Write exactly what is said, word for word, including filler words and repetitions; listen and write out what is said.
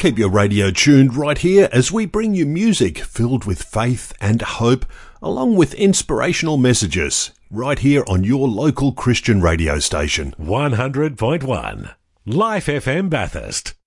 Keep your radio tuned right here as we bring you music filled with faith and hope, along with inspirational messages, right here on your local Christian radio station. one hundred point one Life F M Bathurst.